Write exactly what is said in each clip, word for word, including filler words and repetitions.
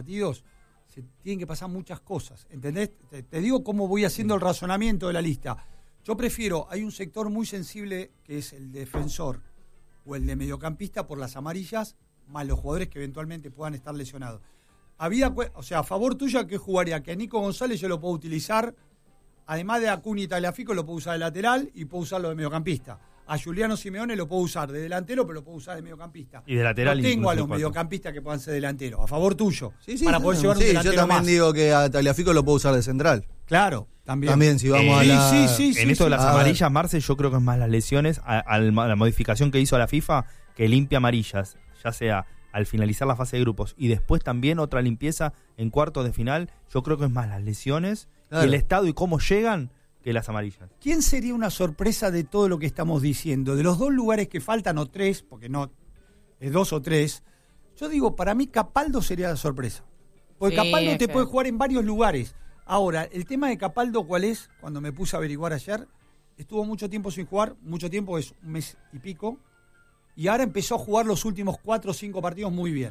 partidos, se tienen que pasar muchas cosas, ¿entendés? Te, te digo cómo voy haciendo el razonamiento de la lista. Yo prefiero, hay un sector muy sensible que es el defensor o el de mediocampista por las amarillas, más los jugadores que eventualmente puedan estar lesionados. Había, o sea, a favor tuya, ¿qué jugaría? Que a Nico González yo lo puedo utilizar, además de Acuña y Tagliafico, lo puedo usar de lateral y puedo usarlo de mediocampista. A Juliano Simeone lo puedo usar de delantero, pero lo puedo usar de mediocampista. Y de lateral. No tengo a los cuatro. mediocampistas que puedan ser delanteros. A favor tuyo. Sí, sí, para sí, poder sí, llevar un sí, delantero yo también más. digo que a Tagliafico lo puedo usar de central. Claro, también. También, si vamos Eh, a la... sí, sí, sí, en esto de las sí. amarillas, Marce, yo creo que es más las lesiones, a, a la modificación que hizo la FIFA, que limpia amarillas, ya sea al finalizar la fase de grupos y después también otra limpieza en cuartos de final. Yo creo que es más las lesiones Claro. y el estado y cómo llegan que las amarillas. ¿Quién sería una sorpresa de todo lo que estamos diciendo? De los dos lugares que faltan, o tres, porque no es dos o tres, yo digo, para mí Capaldo sería la sorpresa. Porque Sí, Capaldo es te que- puede jugar en varios lugares. Ahora, el tema de Capaldo, ¿cuál es? Cuando me puse a averiguar ayer, estuvo mucho tiempo sin jugar, mucho tiempo, es un mes y pico, y ahora empezó a jugar los últimos cuatro o cinco partidos muy bien.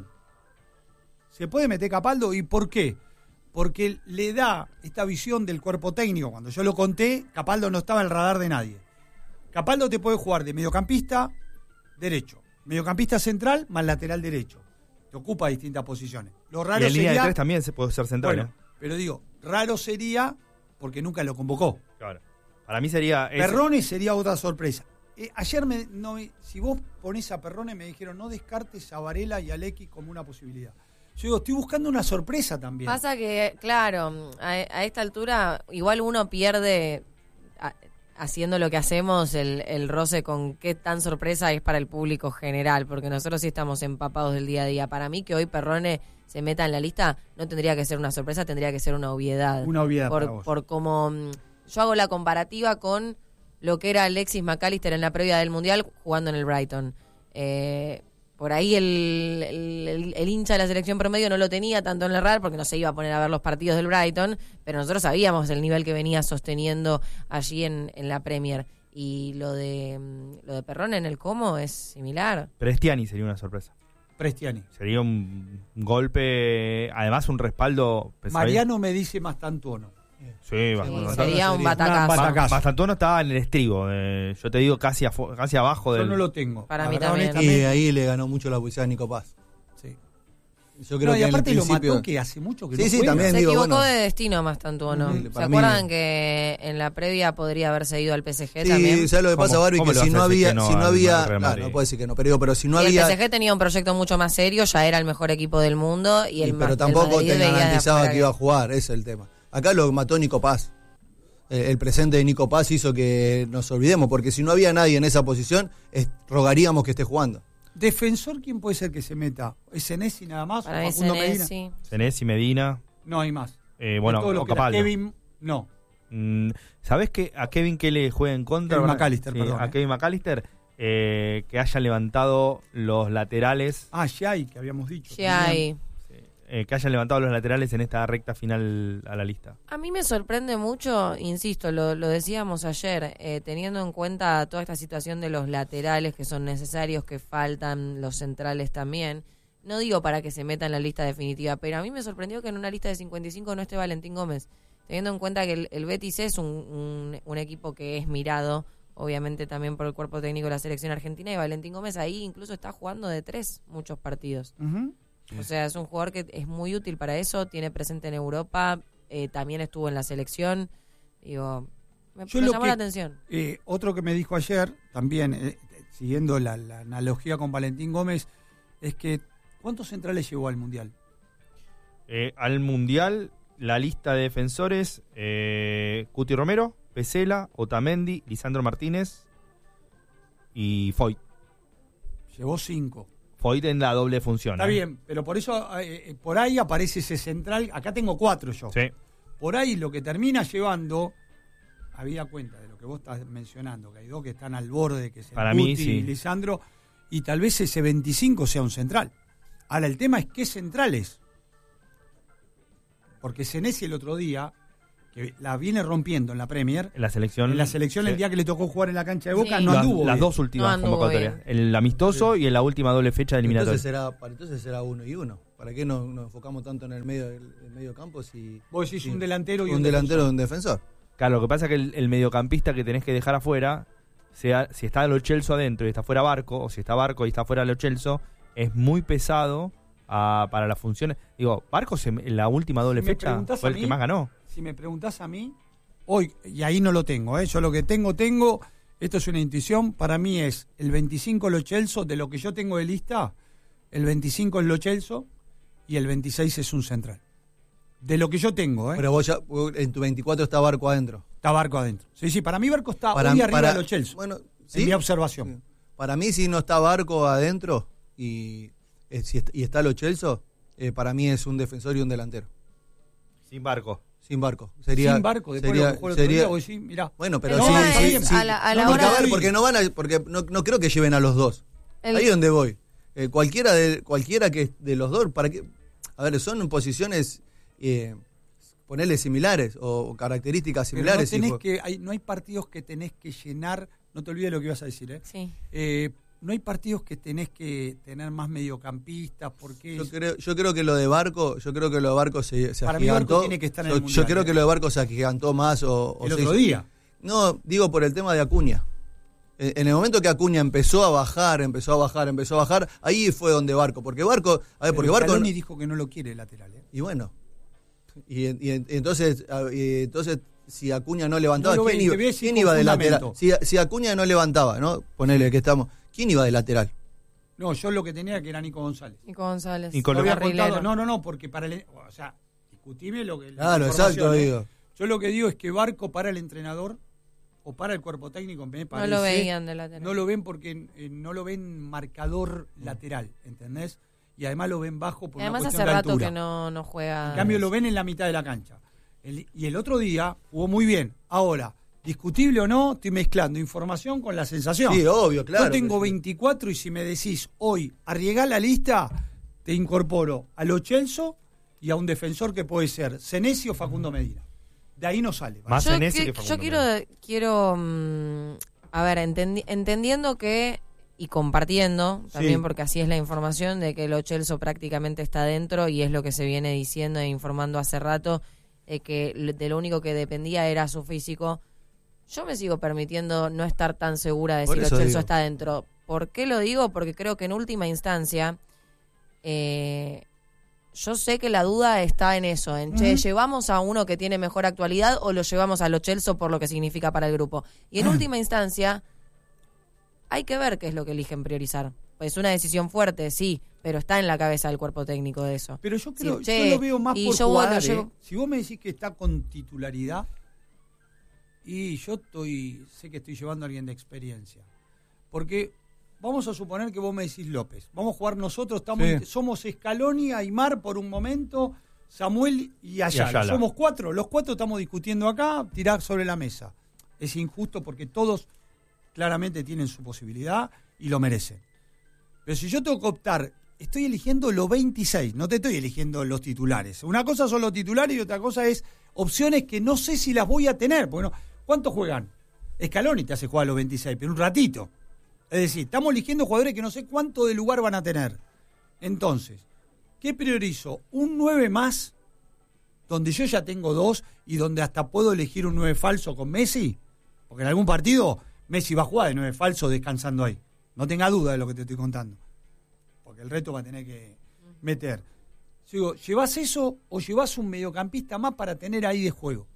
¿Se puede meter Capaldo? ¿Y por qué? Porque le da esta visión del cuerpo técnico. Cuando yo lo conté, Capaldo no estaba en el radar de nadie. Capaldo te puede jugar de mediocampista derecho, mediocampista central más lateral derecho. Te ocupa distintas posiciones. Lo Y raro en línea de sería... tres también se puede ser central. Bueno, ¿eh? pero digo, raro sería porque nunca lo convocó. Claro. Para mí sería... ese- Perrone sería otra sorpresa. Eh, ayer, me, no, si vos ponés a Perrone, me dijeron no descartes a Varela y a Lecky como una posibilidad. Yo digo, estoy buscando una sorpresa también. Pasa que, claro, a, a esta altura igual uno pierde, a, haciendo lo que hacemos, el, el roce con qué tan sorpresa es para el público general, porque nosotros sí estamos empapados del día a día. Para mí que hoy Perrone se meta en la lista no tendría que ser una sorpresa, tendría que ser una obviedad. Una obviedad para Por, vos. por como mm, yo hago la comparativa con lo que era Alexis McAllister en la previa del Mundial jugando en el Brighton. Eh... Por ahí el, el, el, el hincha de la selección promedio no lo tenía tanto en el radar porque no se iba a poner a ver los partidos del Brighton, pero nosotros sabíamos el nivel que venía sosteniendo allí en, en la Premier. Y lo de lo de Perrone en el Como es similar. Prestiani sería una sorpresa. Prestiani. Sería un golpe, además un respaldo... Mariano me dice Mastantuono. Sí, bastante. Sí, sería un Una batacazo. batacazo. Bastantuono estaba en el estribo. eh, yo te digo casi, afo- casi abajo Yo del... no lo tengo. Para La mí verdad, también. Y honestamente, ahí le ganó mucho la posición a Nico Paz. sí. Yo creo No, que y en el aparte lo principio... mató que hace mucho que Sí, no sí, juega. también. Se digo, equivocó bueno. de destino Mastantuono. Ujú, ¿Se para mí- acuerdan que en la previa podría haberse ido al P S G Sí, también? ¿sabes lo que pasa, ¿Cómo- Barbie? cómo Que le si vas a no decir había... que no si no al había Real claro, Madrid? no puedo decir que no, pero digo, pero si no Y había... el P S G tenía un proyecto mucho más serio, ya era el mejor equipo del mundo y el Sí, Ma- pero el tampoco Madrid te veía de garantizaba afuera que iba a jugar, ese es el tema. Acá lo mató Nico Paz. El, el presente de Nico Paz hizo que nos olvidemos, porque si no había nadie en esa posición, es- rogaríamos que esté jugando. Defensor, ¿quién puede ser que se meta? ¿Es Senesi nada más? Para ¿O mí Facundo Medina? Senesi. Senesi, Medina, No hay más. eh, bueno, De todo lo o que era Capaldo. Kevin, no. Mm, ¿Sabés que a Kevin que le juega en contra? Kevin ¿verdad? McAllister, Sí, perdón, A eh. Kevin McAllister, eh, que hayan levantado los laterales, Ah, Shai, que habíamos dicho. Ya también. hay. eh, que hayan levantado los laterales en esta recta final a la lista. A mí me sorprende mucho, insisto, lo, lo decíamos ayer, eh, teniendo en cuenta toda esta situación de los laterales que son necesarios, que faltan, los centrales también. No digo para que se meta en la lista definitiva, pero a mí me sorprendió que en una lista de cincuenta y cinco no esté Valentín Gómez, teniendo en cuenta que el, el Betis es un, un, un equipo que es mirado, obviamente también por el cuerpo técnico de la selección argentina, y Valentín Gómez ahí incluso está jugando de tres muchos partidos. Ujú. O sea, es un jugador que es muy útil para eso, tiene presente en Europa, eh, también estuvo en la selección. Digo, me, Yo me lo llamó que- la atención. Eh, otro que me dijo ayer, también eh, siguiendo la, la analogía con Valentín Gómez, es que ¿cuántos centrales llevó al Mundial? Eh, al Mundial, la lista de defensores, eh, Cuti Romero, Pesela, Otamendi, Lisandro Martínez y Foyt. Llevó cinco. Foyt en la doble función. Está ¿eh? bien, pero por eso eh, eh, por ahí aparece ese central. Acá tengo cuatro yo. Sí. Por ahí lo que termina llevando, habida cuenta de lo que vos estás mencionando, que hay dos que están al borde, que es el Para Guti mí, sí. y Lisandro, y tal vez ese veinticinco sea un central. Ahora, el tema es qué central es. Porque Senesi el otro día, que la viene rompiendo en la Premier. En la selección. En la selección, sí. el día que le tocó jugar en la cancha de Boca, Sí. no Las, anduvo. las bien. dos últimas No anduvo convocatorias. bien. El amistoso y en la última doble fecha de eliminatoria. Entonces será, para entonces será uno y uno. ¿Para qué nos, nos enfocamos tanto en el medio del el medio campo si Vos decís si- un delantero y un un delantero y defensor. un defensor? Claro, lo que pasa es que el, el mediocampista que tenés que dejar afuera, sea si está Lo Celso adentro y está fuera Barco, o si está Barco y está fuera Lo Celso, es muy pesado a, para las funciones. Digo, Barco se- en la última doble Si me fecha preguntás fue a el mí, que más ganó. Si me preguntás a mí, hoy, y ahí no lo tengo, ¿eh? Yo lo que tengo, tengo, esto es una intuición, para mí es el veinticinco Lo Celso, de lo que yo tengo de lista, el veinticinco es Lo Celso y el veintiséis es un central. De lo que yo tengo, ¿eh? Pero vos ya, en tu veinticuatro está Barco adentro. Está Barco adentro. Sí, sí, para mí Barco está Para- hoy arriba para- de Lo Celso. bueno, en ¿sí? mi observación. Para mí, si no está Barco adentro y, eh, si est- y está Lo Celso, eh, para mí es un defensor y un delantero. Sin Barco. Sin Barco. Sería, Sin Barco, después sería, lo que jugó el otro sería- día, vos decís, mirá. Bueno, pero El sí, tema sí, es, sí. a la- a No, la porque, hora- a ver, porque no van a, porque no, no creo que lleven a los dos. El- Ahí es donde voy. Eh, cualquiera de cualquiera que de los dos, para qué, a ver, son posiciones, eh, ponerle similares o características Pero similares. no, tenés hijo. que, hay, no hay partidos que tenés que llenar, no te olvides lo que ibas a decir, ¿eh? Sí. Eh, no hay partidos que tenés que tener más mediocampistas, porque Yo es- creo, yo creo que lo de Barco, yo creo que lo de Barco se, se Para mí Barco agigantó. tiene que estar en yo, el yo Mundial, creo ¿eh? que lo de Barco se agigantó más o, o el se otro hizo- día. No, digo por el tema de Acuña. En en el momento que Acuña empezó a bajar, empezó a bajar, empezó a bajar, ahí fue donde Barco, porque Barco, a ver, porque Pero Barco Scaloni dijo que no lo quiere lateral, ¿eh? y bueno, y, y- y entonces, a- y entonces si Acuña no levantaba, No lo ¿quién, ve, iba, te voy a decir quién con iba de lateral? fundamento. Si, si Acuña no levantaba, ¿no? Ponele que estamos, ¿quién iba de lateral? No, yo lo que tenía que era Nico González. Nico González. Y con Lo lo- había carrilero. contado, no, no, no, porque para el, o sea, discutime lo que la Claro, información, exacto, ¿eh? digo. Yo lo que digo es que Barco para el entrenador o para el cuerpo técnico me No parece, lo veían de lateral. no lo ven porque eh, no lo ven marcador lateral, ¿entendés? Y además lo ven bajo por Y además una hace cuestión de rato altura. que no, no juega. En cambio lo ven en la mitad de la cancha. El- y el otro día jugó muy bien. Ahora, discutible o no, estoy mezclando información con la sensación. Sí, obvio, claro. Yo tengo que sí. veinticuatro y si me decís hoy, arriesgá la lista, te incorporo a Lo Celso y a un defensor que puede ser Senesi o Facundo Medina. De ahí no sale. ¿vale? Más Yo, Senesi que- que yo Facundo quiero, Medina. quiero mm, a ver, entendi- entendiendo que, y compartiendo también, Sí. porque así es la información, de que Lo Celso prácticamente está dentro y es lo que se viene diciendo e informando hace rato, eh, que l- de lo único que dependía era su físico. Yo me sigo permitiendo no estar tan segura de Por si Lo eso Celso digo. está dentro. ¿Por qué lo digo? Porque creo que en última instancia... Eh, yo sé que la duda está en eso, en che, ¿llevamos a uno que tiene mejor actualidad o lo llevamos a Lo Celso por lo que significa para el grupo? Y en última instancia, hay que ver qué es lo que eligen priorizar. Es una decisión fuerte, sí, pero está en la cabeza del cuerpo técnico de eso. Pero yo creo, Sí, che, yo lo veo más y por yo jugar, lo ¿eh? llevo- Si vos me decís que está con titularidad, y yo estoy, sé que estoy llevando a alguien de experiencia. Porque vamos a suponer que vos me decís López. Vamos a jugar nosotros, estamos, Sí. somos Scaloni, Aimar por un momento, Samuel y Ayala. Y Ayala. Somos cuatro, los cuatro estamos discutiendo acá, tirar sobre la mesa. Es injusto porque todos claramente tienen su posibilidad y lo merecen. Pero si yo tengo que optar, estoy eligiendo los veintiséis, no te estoy eligiendo los titulares. Una cosa son los titulares y otra cosa es opciones que no sé si las voy a tener. Porque no, ¿cuántos juegan? Scaloni te hace jugar a los veintiséis, pero un ratito. Es decir, estamos eligiendo jugadores que no sé cuánto de lugar van a tener. Entonces, ¿qué priorizo? ¿Un nueve más, donde yo ya tengo dos y donde hasta puedo elegir un nueve falso con Messi? Porque en algún partido Messi va a jugar de nueve falso descansando ahí. No tenga duda de lo que te estoy contando. Porque el reto va a tener que meter. Digo, ¿llevas eso o llevas un mediocampista más para tener ahí de juego?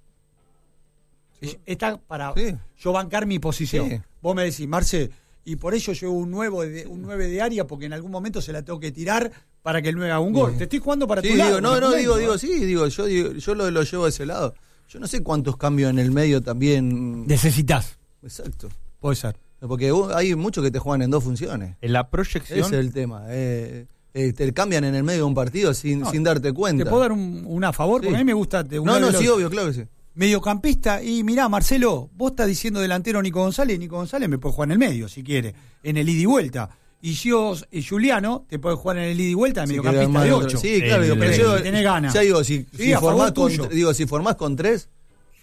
Está para Sí. yo bancar mi posición. Sí. Vos me decís, Marce, y por ello llevo un nuevo de, un nueve de área porque en algún momento se la tengo que tirar para que el nueve haga un gol. Sí. Te estoy jugando para Sí, tu lado. digo, no, te no, comento, digo, ¿eh? digo, sí, digo, yo, digo, yo lo, lo llevo a ese lado. Yo no sé cuántos cambios en el medio también. Necesitas. Exacto. Puede ser. Porque vos- hay muchos que te juegan en dos funciones. En la proyección. Ese es el tema. Eh, eh, te cambian en el medio de un partido sin, No, sin darte cuenta. ¿Te puedo dar un, una a favor? Sí. Porque a mí me gusta. De un No, no, nueve sí, veloz. obvio, claro que sí. Mediocampista, y mirá, Marcelo, vos estás diciendo delantero Nico González, Nico González me puede jugar en el medio, si quiere, en el ida y vuelta. Y yo, y Juliano, te puede jugar en el ida y vuelta de Si mediocampista querés de armar ocho. otro- Sí, claro, El- digo, pero el- yo, si tenés ganas. ya digo, si, Sí, si a favor formás con, tuyo. digo, si formás con tres,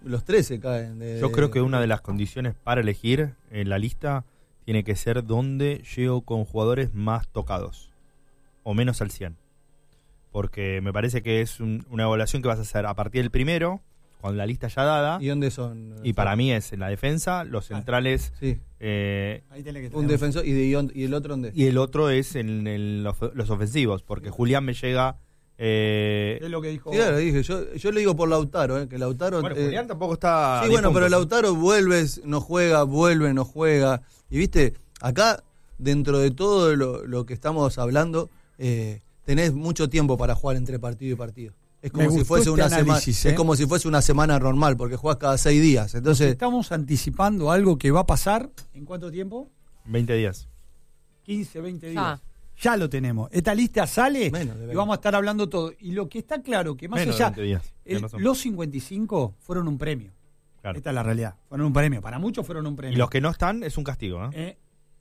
los tres se caen. De, Yo creo que de- una de las condiciones para elegir en la lista tiene que ser dónde llego con jugadores más tocados o menos al cien. Porque me parece que es un- una evaluación que vas a hacer a partir del primero, con la lista ya dada. ¿Y dónde son? Y para mí es en la defensa, los centrales, Sí, eh, Ahí tenés que un tener- defensor. ¿Y, de- y el otro dónde? y el otro es en, el- los, los ofensivos, porque Julián me llega... eh, Es lo que dijo. Sí, claro, dije, yo, yo le digo por Lautaro, eh, que Lautaro... bueno, eh, Julián tampoco está... sí, a bueno, diez pero puntos. Lautaro vuelve, no juega, vuelve, no juega. Y viste, acá, dentro de todo lo, lo que estamos hablando, eh, tenés mucho tiempo para jugar entre partido y partido. Es como Me si gustó fuese este una semana, análisis, es ¿eh? como si fuese una semana normal, porque jugás cada seis días. Entonces, Estamos anticipando algo que va a pasar ¿en cuánto tiempo? veinte días. quince, veinte días. Ah. Ya lo tenemos. Esta lista sale Menos de y veinte. vamos a estar hablando todo. Y lo que está claro, que más Menos de allá, veinte días. el- Tenés razón. los cincuenta y cinco fueron un premio. Claro. Esta es la realidad. Fueron un premio. Para muchos fueron un premio. Y los que no están es un castigo, ¿eh? Eh,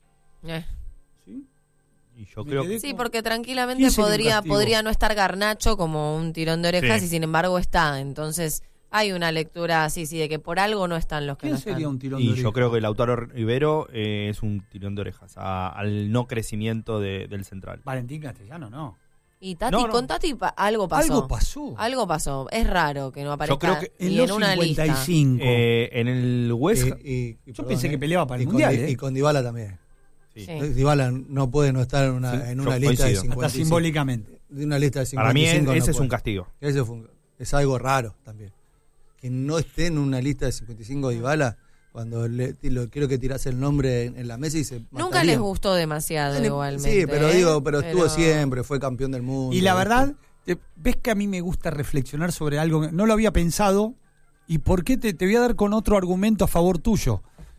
Eh. ¿sí? Y yo Me creo quedé que... Sí, porque tranquilamente ¿Quién sería un podría, castigo? podría no estar Garnacho como un tirón de orejas Sí. y sin embargo está. Entonces hay una lectura así, sí, de que por algo no están los que ¿Quién no están. sería un tirón de Y oreja? yo creo que Lautaro Rivero eh, es un tirón de orejas a- al no crecimiento de- del central. Valentín Castellano, no. Y Tati, No, no. con Tati pa- algo pasó. Algo pasó. Algo pasó. Es raro que no aparezca creo que En ni los en una cincuenta y lista. cinco. Eh, en el West y- y- y Yo perdón, pensé que eh, peleaba para el y con Mundial, Di- ¿eh? Y con Dybala también. sí. Sí. Dybala no puede no estar en una, Sí, en yo una lista de coincido. cincuenta y Hasta cinco. simbólicamente. De una lista de Para mí es- cincuenta y cinco ese no es un puede. castigo. Ese fue un- es algo raro también. Que no esté en una lista de cincuenta y cinco de Dybala, cuando le, ti- lo, quiero que tirase el nombre en, en la mesa y se Nunca mataría. les gustó demasiado Sí, igualmente. Sí, pero ¿eh? digo, pero estuvo Pero- siempre, fue campeón del mundo. Y la verdad, te- ves que a mí me gusta reflexionar sobre algo que no lo había pensado. ¿Y por qué te, te voy a dar con otro argumento a favor tuyo?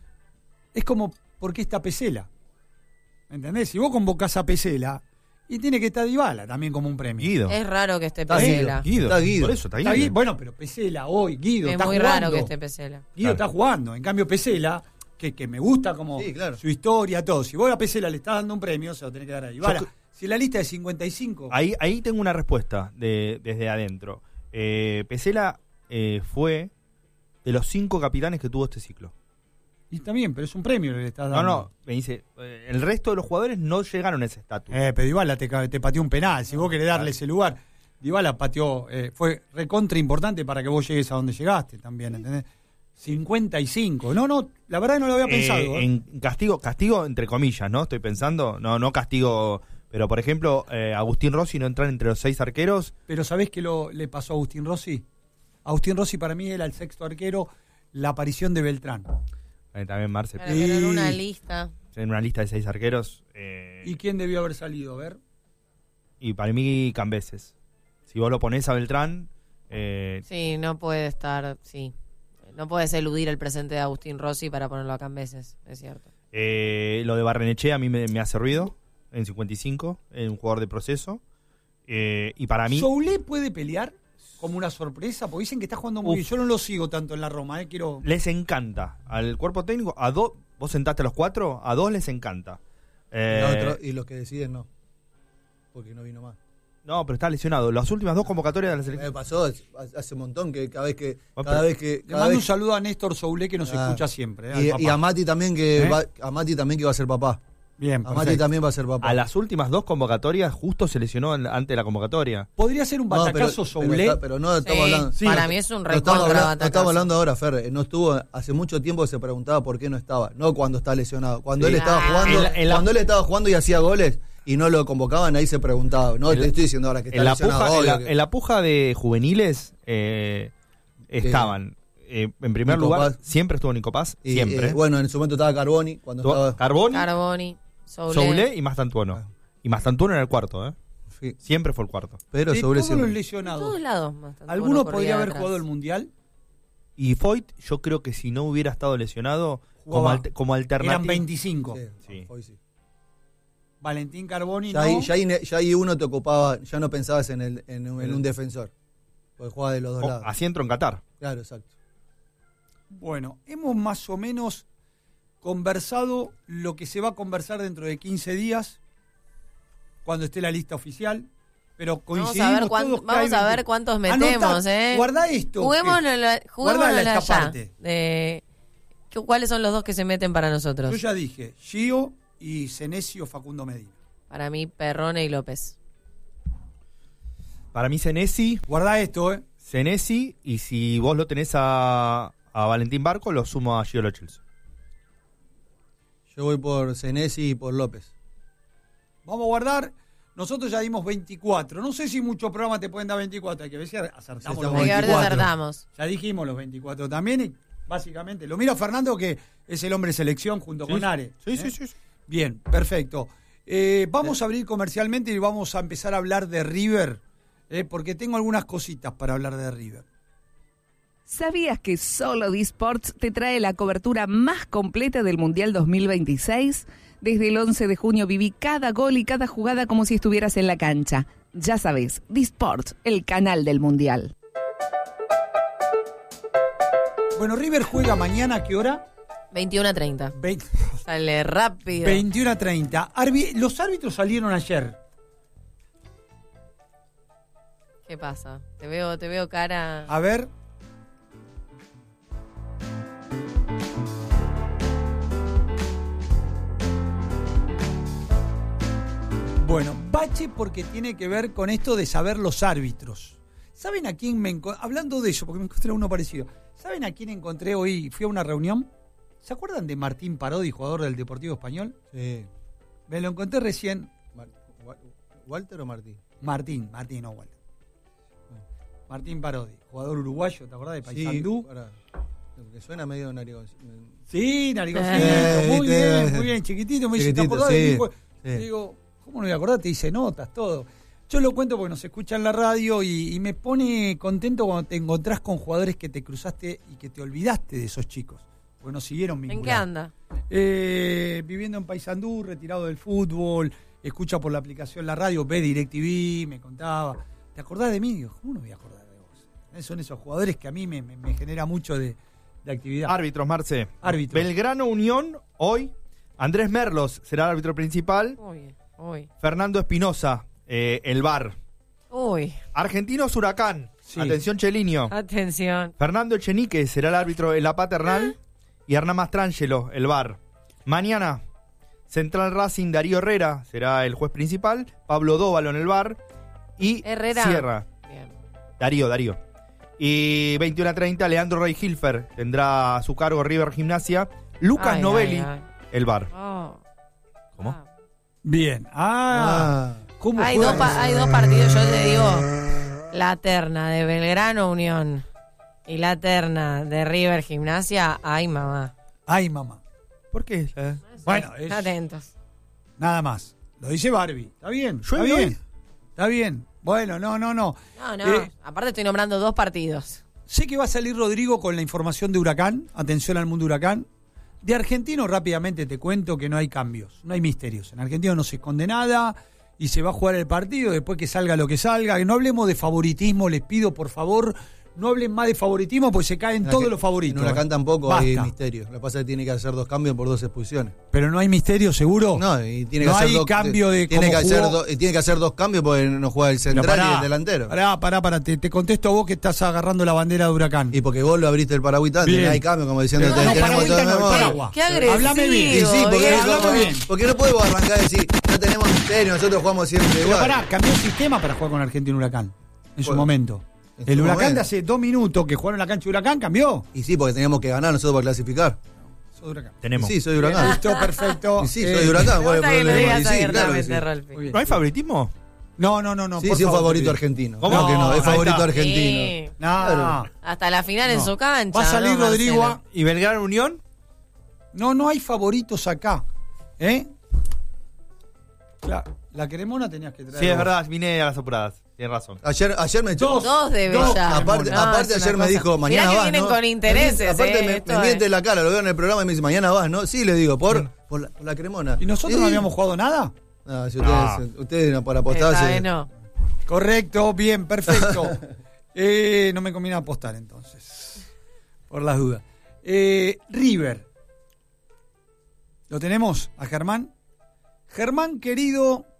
Es como, ¿por qué está Pesela? ¿Me entendés? Si vos convocás a Pesela, y tiene que estar Dybala también como un premio. Guido. Es raro que esté Está Pesela. Guido. Está Guido. Por eso está Está Guido. bien, bueno, pero Pesela hoy, Guido, Es está muy jugando. raro que esté Pesela. Guido Claro. está jugando. En cambio, Pesela, que, que me gusta como Sí, claro. su historia, todo. Si vos a Pesela le estás dando un premio, se lo tenés que dar a Dybala. Yo- Si la lista es cincuenta y cinco, Ahí, ahí tengo una respuesta de, desde adentro. Eh, Pesela eh, fue de los cinco capitanes que tuvo este ciclo. y está bien, pero es un premio que le estás No, dando. no, me dice, eh, el resto de los jugadores no llegaron a ese estatus. Eh, pero Dybala te, ca- te pateó un penal. Si vos querés darle ese lugar, Dybala pateó, eh, fue recontra importante para que vos llegues a donde llegaste también, ¿entendés? cincuenta y cinco. No, no, la verdad no lo había Eh, pensado. ¿eh? En castigo, castigo entre comillas, ¿no? Estoy pensando, no, no castigo, pero por ejemplo, eh, Agustín Rossi no entrar entre los seis arqueros. Pero ¿sabés qué lo, le pasó a Agustín Rossi? Agustín Rossi para mí era el sexto arquero, la aparición de Beltrán. Eh, también Marce, Claro, pero en Y- una lista. en una lista de seis arqueros. eh, ¿Y quién debió haber salido? A ver. y para mí Cambeses. Si vos lo ponés a Beltrán, eh, Sí, no puede estar, sí. No puedes eludir el presente de Agustín Rossi para ponerlo acá en veces, es cierto. eh, lo de Barrenechea a mí me, me hace ruido en cincuenta y cinco, en un jugador de proceso. Eh, y para mí, ¿Soulé puede pelear como una sorpresa? Porque dicen que está jugando muy Uf. bien. Yo no lo sigo tanto en la Roma, eh, quiero... les encanta al cuerpo técnico, a dos, vos sentaste a los cuatro, a dos les encanta. Eh, La otra- y los que deciden no. Porque no vino más. no, pero está lesionado. Las últimas dos convocatorias de la Me selección. pasó hace un montón que cada vez que. Ah, Cada pero- vez que Le cada mando un vez- saludo a Néstor Soulé que nos Ah. escucha siempre. eh, al y, papá. y a Mati también que ¿Eh? va, a Mati también que va a ser papá. Bien, A Mati perfecto. también va a ser papá. A las últimas dos convocatorias justo se lesionó en- antes de la convocatoria. Podría ser un No, pero, batacazo pero Soulé. está- pero no estamos Sí, hablando. Sí, para no- mí es un No estamos, recontra hablando, no batacazo. estamos hablando ahora, Fer. No estuvo hace mucho tiempo que se preguntaba por qué no estaba. No cuando está lesionado. Cuando Sí. él estaba Ah. jugando, En la- en la- cuando él estaba jugando y hacía goles y no lo convocaban, ahí se preguntaba. No En te la- estoy diciendo ahora que está En la, lesionado. puja, en, obvio la, que- en la puja de juveniles eh, estaban, eh, en primer Nico lugar, Paz. siempre estuvo Nico Paz, y, siempre. eh, bueno, en su momento estaba Carboni. Cuando Estuvo estaba. Carboni, Carboni, Soulé. Soulé y Mastantuono. Ah. Y Mastantuono era el cuarto, ¿eh? Sí, Siempre fue el cuarto. pero De sobre todos los siempre. En lesionados, todos lados. bastante ¿alguno uno corría podría haber atrás. jugado el Mundial? Y Foyt, yo creo que si no hubiera estado lesionado, como, Jugaba. alter- como Eran alternativa. veinticinco. Sí, Sí. hoy sí. Valentín Carboni Ya, no. ahí, ya, ahí, ne- ya ahí uno te ocupaba, ya no pensabas en, el, en, un- en El- un defensor. Porque jugaba de los dos Oh, lados. así entró en Qatar. Claro, exacto. Bueno, hemos más o menos conversado lo que se va a conversar dentro de quince días, cuando esté la lista oficial. pero Vamos coincidimos a ver, cuán- todos que vamos hay a ver veinte. cuántos metemos, Anotá, ¿eh? Guardá esto. Juguémoslo, que- la- juguémoslo guardala ya. esta parte. De, ¿qué- ¿Cuáles son los dos que se meten para nosotros? Yo ya dije, Gio y Senesio Facundo Medina. Para mí, Perrone y López. Para mí, Senesi, Guardá esto, ¿eh? Senesi, y si vos lo tenés a, a Valentín Barco, lo sumo a Gio Lo Celso. Yo voy por Senesi y por López. Vamos a guardar. Nosotros ya dimos veinticuatro. No sé si muchos programas te pueden dar veinticuatro. Hay que ver si acertamos Sí, los estamos Hay que ver si veinticuatro. acertamos. Ya dijimos los veinticuatro también y básicamente lo miro a Fernando, que es el hombre de selección junto Sí, con sí. Are. Sí, ¿eh? sí, sí, sí. Bien, perfecto. Eh, vamos a abrir comercialmente y vamos a empezar a hablar de River, eh, porque tengo algunas cositas para hablar de River. ¿Sabías que solo Disports te trae la cobertura más completa del Mundial dos mil veintiséis? Desde el once de junio viví cada gol y cada jugada como si estuvieras en la cancha. Ya sabes, Disports, el canal del Mundial. Bueno, River juega mañana, ¿a qué hora? veintiuno a treinta. veinte Sale rápido. veintiuno a treinta. Arbi- los árbitros salieron ayer. ¿Qué pasa? Te veo, te veo cara. A ver. Bueno, bache porque tiene que ver con esto de saber los árbitros. ¿Saben a quién me encontré? Hablando de eso, porque me encontré uno parecido. ¿Saben a quién encontré hoy? Fui a una reunión. ¿Se acuerdan de Martín Parodi, jugador del Deportivo Español? Sí. Me lo encontré recién. Mar- Wa- ¿Walter o Martín? Martín, Martín, no Walter. Martín Parodi, jugador uruguayo, ¿te acordás de Paysandú? Sí, pará. Que suena medio narigón. Sí, narigocito, Eh, muy viste. bien, muy bien, chiquitito. Me dice, ¿te Chiquitito, acordás de sí, mi hijo? sí. Le digo, ¿cómo no voy a acordar? Te dice notas, todo. Yo lo cuento porque nos escucha en la radio y, y me pone contento cuando te encontrás con jugadores que te cruzaste y que te olvidaste de esos chicos. Porque nos siguieron ¿En vinculando. qué anda? Eh, viviendo en Paysandú, retirado del fútbol, escucha por la aplicación la radio, ve DirecTV, me contaba. ¿Te acordás de mí? Digo, ¿cómo no voy a acordar de vos? Eh, Son esos jugadores que a mí me, me- me genera mucho de, de actividad. Árbitros, Marce. Árbitros. Belgrano Unión, hoy. Andrés Merlos será el árbitro principal. Uy, uy, Fernando Espinosa, eh, el V A R. uy. Argentinos Huracán. Sí. Atención, Chelinio. Atención. Fernando Echenique será el árbitro en la paternal. Y Hernán Mastrangelo, el V A R. Mañana, Central Racing, Darío Herrera será el juez principal. Pablo Dóvalo en el V A R. Y Herrera. Sierra. Bien. Darío, Darío. Y veintiuno a treinta, Leandro Rey Hilfer tendrá a su cargo River Gimnasia. Lucas Ay, Novelli, ay, ay. el V A R. Oh. ¿Cómo? Ah. Bien. Ah, Ah. ¿cómo Hay, juega dos pa- eso? hay dos partidos, yo te digo, la terna de Belgrano Unión y la terna de River Gimnasia. Ay, mamá. Ay, mamá. ¿Por qué? Eh, Bueno, es- Atentos. Nada más. Lo dice Barbie. ¿Está bien? ¿Está ¿Llueve bien? hoy? Está bien. Bueno, no, no, no. No, no. Eh, Aparte estoy nombrando dos partidos. Sé que va a salir Rodrigo con la información de Huracán. Atención al mundo Huracán. De Argentino rápidamente te cuento que no hay cambios, no hay misterios. En Argentino no se esconde nada y se va a jugar el partido después que salga lo que salga. Que no hablemos de favoritismo, les pido por favor, no hablen más de favoritismo porque se caen En todos Arge- los favoritos. En Huracán ¿eh? tampoco Basta. hay misterio. Lo que pasa es que tiene que hacer dos cambios por dos expulsiones. Pero no hay misterio, seguro. No, y tiene que No hacer hay dos cambio de tiene cómo que hacer jugó. dos y tiene que hacer dos cambios porque no juega el Pero central pará, y el delantero. Pará, pará, pará. Te, te contesto a vos que estás agarrando la bandera de Huracán. Y porque vos lo abriste el paragüita antes, Bien. no hay cambio, como diciendo, Pero te- no, tenemos paragüita todo no, de memoria. paraguas. Qué agresivo. Háblame bien. Y sí, porque, bien. hablame porque- bien. porque no podemos arrancar y decir, no tenemos misterio, nosotros jugamos siempre Pero igual. pará, cambió el sistema para jugar con Argentino Huracán en su Bueno, momento. en El su Huracán momento. de hace dos minutos que jugaron en la cancha de Huracán cambió. Y sí, porque teníamos que ganar nosotros para clasificar. Sos de Huracán. Tenemos. Y sí, soy de Huracán. Listo, perfecto. Y sí, Eh, soy de Huracán. Me ¿cuál es gusta el que lo problema? digas Y sí, claro que abiertamente, sí. Rolfi. Muy bien. ¿No hay favoritismo? No, no, no, no. Sí, por sí, un favor, favorito te pido. argentino. ¿Cómo? ¿Cómo que no? Ahí Es favorito está. argentino. Sí. No, Claro. Hasta la final en no. su cancha. Va a salir ¿no, Rodrigo. Marcelo? a- ¿Y Belgrano Unión? No, no hay favoritos acá. ¿Eh? La, la cremona tenías que traer. Sí, es vos. verdad, vine a las apuradas. Tienes razón. Ayer, ayer me echó. Dos de Dos, Bella. Aparte, No, aparte es una ayer me cosa. dijo, mañana Mirá que vas, vienen ¿no? con intereses, Aparte eh, me, esto me miente es- la cara, lo veo en el programa y me dice, mañana vas, ¿no? Sí, le digo, por, por, la, por la cremona. ¿Y nosotros no habíamos jugado nada? No, si ustedes, Ah. ustedes no, para Esta apostarse. vez no. Correcto, bien, perfecto. Eh, no me conviene apostar entonces. Por las dudas. Eh, River. ¿Lo tenemos a Germán? Germán, querido,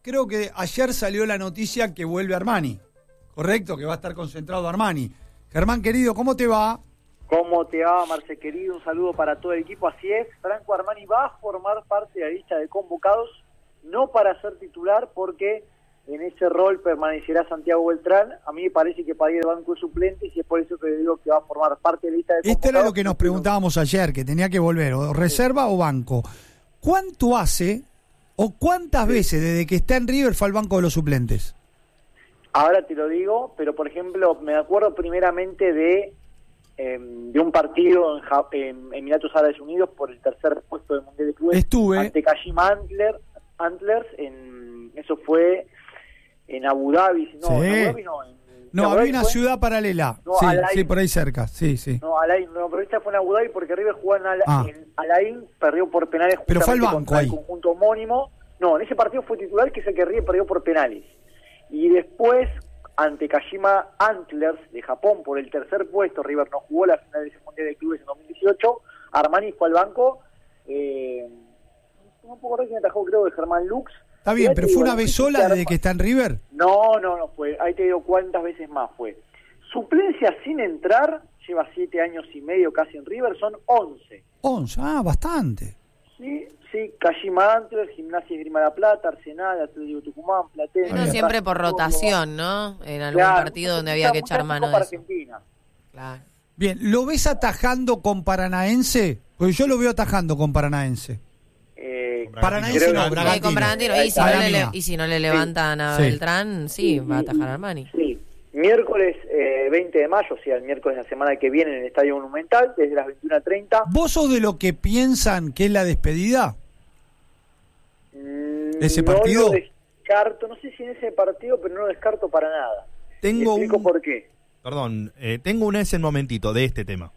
creo que ayer salió la noticia que vuelve Armani. Correcto, que va a estar concentrado Armani. Germán, querido, ¿cómo te va? ¿Cómo te va, Marce, querido? Un saludo para todo el equipo. Así es, Franco Armani va a formar parte de la lista de convocados, no para ser titular, porque en ese rol permanecerá Santiago Beltrán. A mí me parece que para ir al banco de suplentes, y es por eso que digo que va a formar parte de la lista de convocados. Este era lo que nos preguntábamos ayer, que tenía que volver, o reserva o banco. ¿Cuánto hace o cuántas veces desde que está en River fue al banco de los suplentes? Ahora te lo digo, pero por ejemplo, me acuerdo primeramente de eh, de un partido en, ja en Emiratos Árabes Unidos por el tercer puesto del Mundial de Clubes. Estuve. Ante Kashima Antler, Antlers, en, eso fue en Abu Dhabi. No, sí. en Abu Dhabi no. En, no, había una fue? ciudad paralela. No, sí, Al-Ain. sí, por ahí cerca. Sí, sí. No, Al-Ain, no, pero esta fue en Abu Dhabi porque River jugó en, Al ah. en Al-Ain, perdió por penales pero fue al banco contra ahí. el conjunto homónimo. No, en ese partido fue titular, que es el que River perdió por penales. Y después, ante Kashima Antlers de Japón por el tercer puesto, River no jugó la final de ese Mundial de Clubes en dos mil dieciocho, Armani fue al banco, eh, no puedo recordar quién atajó, creo, de Germán Lux. Está bien, y pero fue una vez sola desde que está en River. No, no, no fue, ahí te digo cuántas veces más fue. Suplencia sin entrar, lleva siete años y medio casi en River, son once. once, ah, bastante. Sí, sí, Kashima Antlers, Gimnasia Esgrima de La Plata, Arsenal, Atlético Tucumán, Platense. Pero siempre por rotación, ¿no? En algún Claro, partido donde había que echar mano de para eso. Argentina. Claro. Bien, ¿lo ves atajando con Paranaense? Porque yo lo veo atajando con Paranaense. Eh, Paranaense no, Eh, Bragantino. con Bragantino. Y si, Para no le, mí le- no. y si no le levantan a Sí. Beltrán, sí, va a atajar a Armani. Sí, miércoles eh, veinte de mayo, o sea, el miércoles de la semana que viene en el Estadio Monumental, desde las veintiuna treinta. ¿Vos sos de lo que piensan que es la despedida? Mm, ¿Ese no partido? lo descarto, no sé si en ese partido, pero no lo descarto para nada. Tengo Te explico un... por qué. Perdón, eh, tengo un ese momentito de este tema.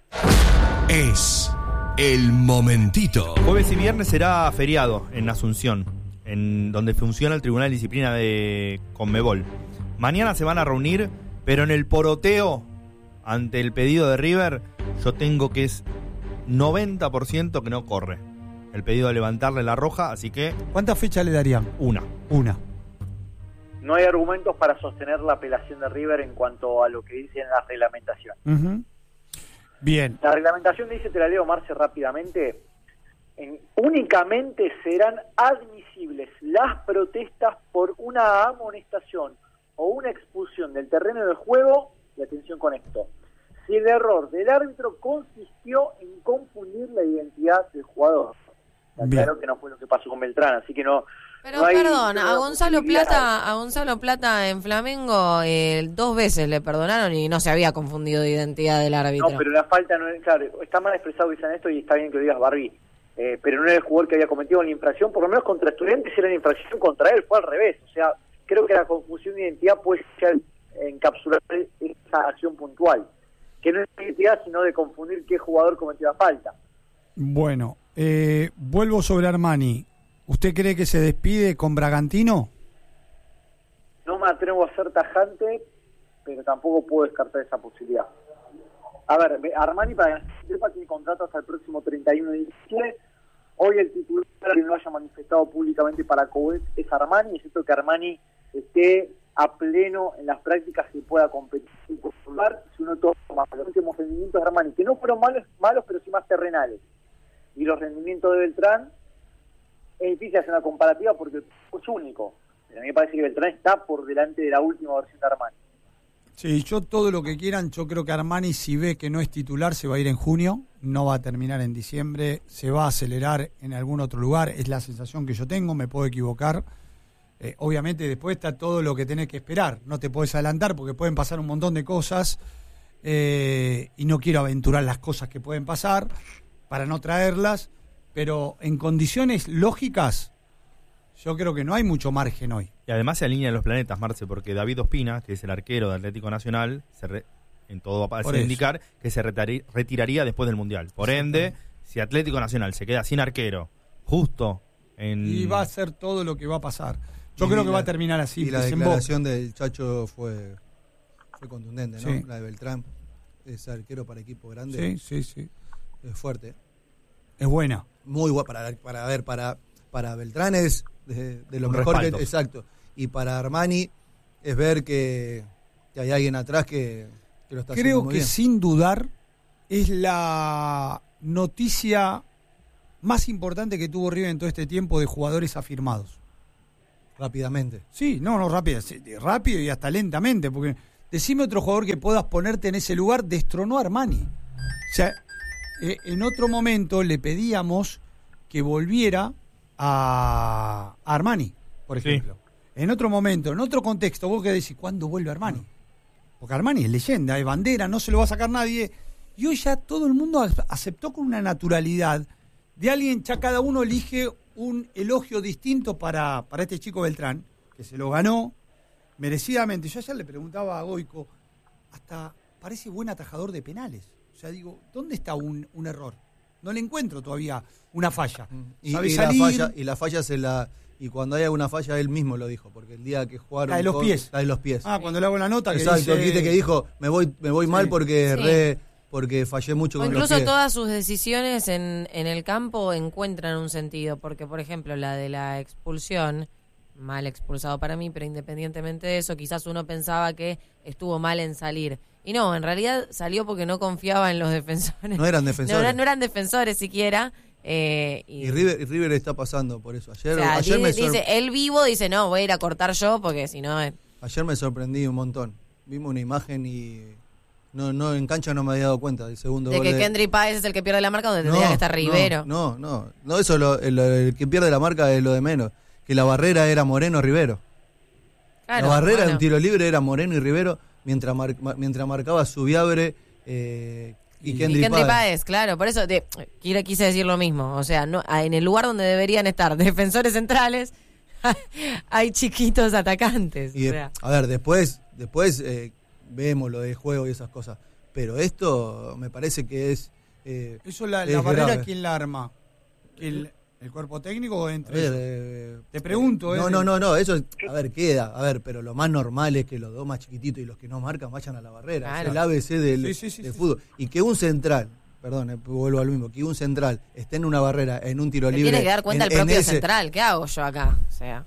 Es el momentito. Jueves y viernes será feriado en Asunción, en donde funciona el Tribunal de Disciplina de Conmebol. Mañana se van a reunir, pero en el poroteo ante el pedido de River, yo tengo que es noventa por ciento que no corre. El pedido de levantarle la roja, así que ¿Cuántas fechas le darían? una. Una. No hay argumentos para sostener la apelación de River en cuanto a lo que dice en la reglamentación. Uh-huh. Bien. La reglamentación dice, te la leo, Marce, rápidamente, en, únicamente serán admisibles las protestas por una amonestación o una expulsión del terreno de juego, y atención con esto, si el error del árbitro consistió en confundir la identidad del jugador. Está Bien. claro que no fue lo que pasó con Beltrán, así que no... Pero no hay- perdón, no a hay Gonzalo posibilidad. Plata, a Gonzalo Plata en Flamengo eh, dos veces le perdonaron y no se había confundido de identidad del árbitro. No, pero la falta no es, claro, está mal expresado que sean esto y está bien que lo digas, Barbie, eh, pero no era el jugador que había cometido la infracción, por lo menos contra Estudiantes era la infracción contra él, fue al revés, o sea, creo que la confusión de identidad puede ser encapsular esa acción puntual, que no es de identidad sino de confundir qué jugador cometió la falta. Bueno, eh, vuelvo sobre Armani. ¿Usted cree que se despide con Bragantino? No me atrevo a ser tajante, pero tampoco puedo descartar esa posibilidad. A ver, Armani para que sepa tiene contrato hasta el próximo treinta y uno de diciembre. Hoy el titular que lo haya manifestado públicamente para Coudet es Armani, es cierto que Armani esté a pleno en las prácticas y pueda competir por lugar. Si uno toma los últimos rendimientos de Armani, que no fueron malos, malos pero sí más terrenales, y los rendimientos de Beltrán, es difícil hacer una comparativa porque es único. Pero a mí me parece que Beltrán está por delante de la última versión de Armani. Sí, yo todo lo que quieran, yo creo que Armani, si ve que no es titular, se va a ir en junio, no va a terminar en diciembre, se va a acelerar en algún otro lugar, es la sensación que yo tengo, me puedo equivocar. Eh, obviamente después está todo lo que tenés que esperar, no te podés adelantar porque pueden pasar un montón de cosas eh, y no quiero aventurar las cosas que pueden pasar para no traerlas, pero en condiciones lógicas yo creo que no hay mucho margen hoy. Y además se alinean los planetas, Marce, porque David Ospina, que es el arquero de Atlético Nacional, se re- en todo Por parece eso. indicar que se retari- retiraría después del Mundial. Por ende, si Atlético Nacional se queda sin arquero, justo en... Y va a ser todo lo que va a pasar. Yo Y creo que la- va a terminar así. Y la desemboca. declaración del Chacho fue, fue contundente, ¿no? Sí. La de Beltrán, es arquero para equipo grande, Sí, sí, sí. es fuerte. Es buena. Muy buena para, para ver, para, para Beltrán es de, de lo Un mejor respaldo. que... Exacto. Y para Armani es ver que, que hay alguien atrás que, que lo está haciendo Creo muy que bien. sin dudar es la noticia más importante que tuvo River en todo este tiempo de jugadores afirmados. Rápidamente. Sí, no, no, rápido, sí, rápido y hasta lentamente, porque decime otro jugador que puedas ponerte en ese lugar, destronó a Armani. O sea, eh, en otro momento le pedíamos que volviera a, a Armani, por ejemplo. Sí. En otro momento, en otro contexto, vos qué decís, ¿cuándo vuelve Armani? Porque Armani es leyenda, es bandera, no se lo va a sacar nadie. Y hoy ya todo el mundo aceptó con una naturalidad de alguien, ya cada uno elige un elogio distinto para, para este chico Beltrán, que se lo ganó merecidamente. Yo ayer le preguntaba a Goico, hasta parece buen atajador de penales. O sea, digo, ¿dónde está un, un error? No le encuentro todavía una falla. Y, Sabe y salir. la falla, y la falla se la... Y cuando hay alguna falla, él mismo lo dijo, porque el día que jugaron... La de los con, pies. La de los pies. Ah, cuando le hago la nota que Exacto, dice... viste que dijo, me voy me voy Sí. mal porque Sí. re, porque fallé mucho O con los incluso pies. todas sus decisiones en, en el campo encuentran un sentido, porque por ejemplo la de la expulsión, mal expulsado para mí, pero independientemente de eso, quizás uno pensaba que estuvo mal en salir. Y no, en realidad salió porque no confiaba en los defensores. No eran defensores. No, eran- no eran defensores siquiera. eh, y, Y River, y River está pasando por eso. Ayer, o sea, ayer, di- me sor- dice, él vivo dice, no, voy a ir a cortar yo porque si no... eh, ayer me sorprendí un montón. Vimos una imagen y no, no en cancha no me había dado cuenta del segundo de gol que de- Kendry Páez es el que pierde la marca donde tendría que estar Rivero. No, no, no, no eso lo, el, el que pierde la marca es lo de menos. Que la barrera era Moreno Rivero. Claro, la barrera bueno. en tiro libre era Moreno y Rivero mientras mar- ma- mientras marcaba Subiabre eh, y, Y- Kendry Y Kendry Páez. Páez, claro, por eso te, quiero- quise decir lo mismo. O sea, no, a- en el lugar donde deberían estar defensores centrales, hay chiquitos atacantes. Y, o sea. a ver, después, después eh, vemos lo de juego y esas cosas. Pero esto me parece que es... eh, Eso la, es la barrera, grave. ¿quién la arma? ¿El, el cuerpo técnico o A entre ver, ellos? eh, Te pregunto, ¿eh? No, no, no, no, eso, es- a ver, queda. A ver, pero lo más normal es que los dos más chiquititos y los que no marcan vayan a la barrera. Claro. Es el A B C del, Sí, sí, sí, del sí. fútbol. Y que un central, perdón, eh, vuelvo al mismo, que un central esté en una barrera, en un tiro Se libre... tiene que dar cuenta en- el propio en ese- central. ¿Qué hago yo acá? O sea,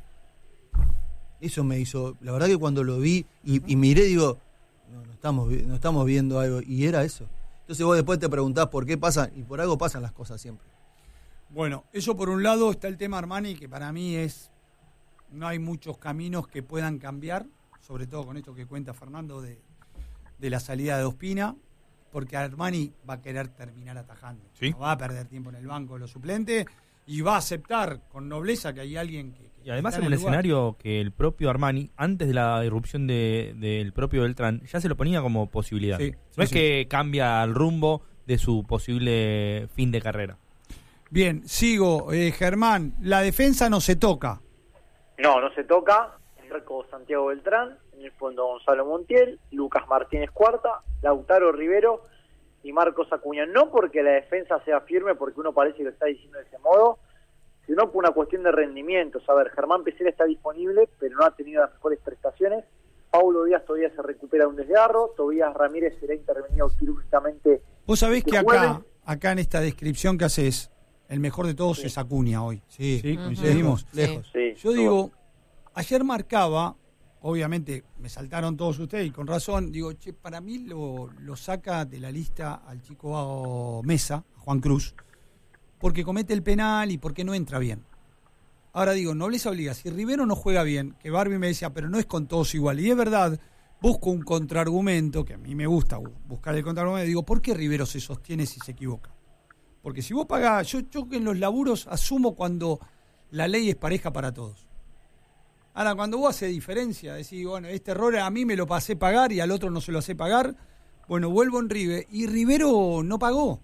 Eso me hizo... La verdad que cuando lo vi y, y miré, digo, no, no, estamos, vi- no estamos viendo algo. Y era eso. Entonces vos después te preguntás por qué pasan, y por algo pasan las cosas siempre. Bueno, eso por un lado está el tema Armani, que para mí es... No hay muchos caminos que puedan cambiar, sobre todo con esto que cuenta Fernando de, de la salida de Ospina, porque Armani va a querer terminar atajando. Sí. No va a perder tiempo en el banco de los suplentes y va a aceptar con nobleza que hay alguien que... que Y además está en un el lugar. escenario que el propio Armani, antes de la irrupción de- del propio Beltrán, ya se lo ponía como posibilidad. Sí, no sí, es sí. que cambia el rumbo de su posible fin de carrera. Bien, sigo. Eh, Germán, la defensa no se toca. No, no se toca. Marco Santiago Beltrán, en el fondo Gonzalo Montiel, Lucas Martínez Cuarta, Lautaro Rivero y Marcos Acuña. No porque la defensa sea firme, porque uno parece que lo está diciendo de ese modo, sino por una cuestión de rendimientos. A ver, Germán Pesera está disponible, pero no ha tenido las mejores prestaciones. Paulo Díaz todavía se recupera de un desgarro. Tobías Ramírez será intervenido quirúrgicamente. Vos sabés este que acá, jueves. acá en esta descripción que haces, el mejor de todos es Acuña hoy. Sí, Sí, Ujú. coincidimos. lejos. Sí, Yo digo, ayer marcaba, obviamente me saltaron todos ustedes y con razón, digo, che, para mí lo, lo saca de la lista al chico Mesa, a Juan Cruz, porque comete el penal y porque no entra bien. Ahora digo, nobleza obliga, si Rivero no juega bien, que Barbie me decía, pero no es con todos igual, y es verdad, busco un contraargumento, que a mí me gusta buscar el contraargumento, digo, ¿por qué Rivero se sostiene si se equivoca? Porque si vos pagás, yo, yo en los laburos asumo cuando la ley es pareja para todos. Ahora, cuando vos haces diferencia, decís, bueno, este error a mí me lo pasé pagar y al otro no se lo hace pagar, bueno, vuelvo en River, y Rivero no pagó.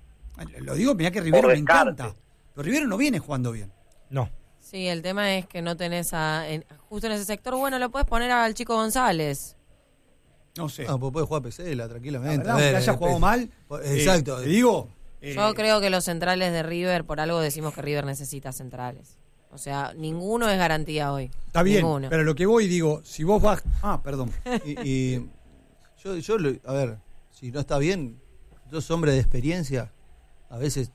Lo digo, mirá que Rivero me descarte. encanta, pero Rivero no viene jugando bien. No. sí, el tema es que no tenés a, en- justo en ese sector, bueno, lo puedes poner al chico González. No sé. No, pues puede jugar Pesela La tranquilamente. verdad, A ver, aunque haya eh, jugado Pe- mal, Exacto. eh, te digo... eh, Yo creo que los centrales de River, por algo decimos que River necesita centrales. O sea, ninguno es garantía hoy. Está bien, Ninguno. pero lo que voy, digo, si vos vas... Ah, perdón. Y, y yo, yo, lo- a ver, si no está bien, sos hombre de experiencia, a veces